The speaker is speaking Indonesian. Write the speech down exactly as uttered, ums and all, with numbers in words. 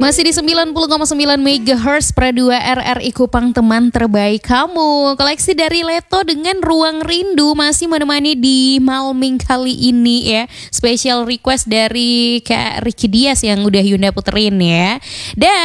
Masih di sembilan puluh koma sembilan megahertz Pra dua R R I Kupang, teman terbaik kamu. Koleksi dari Leto dengan Ruang Rindu masih menemani di Malming kali ini ya. Special request dari Kak Ricky Dias yang udah Yunda puterin ya. Dan